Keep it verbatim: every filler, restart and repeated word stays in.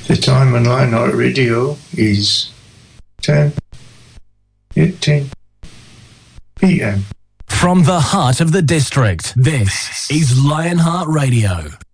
The time on Lionheart Radio is ten eighteen p m. From the heart of the district, this is Lionheart Radio.